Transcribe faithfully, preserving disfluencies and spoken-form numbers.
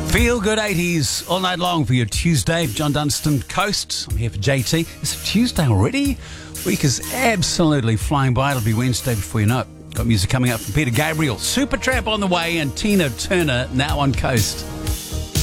Feel good eighties all night long for your Tuesday. John Dunstan Coast. I'm here for J T. Is it Tuesday already? Week is absolutely flying by. It'll be Wednesday before you know it. Got music coming up from Peter Gabriel, Supertramp on the way, and Tina Turner now on Coast.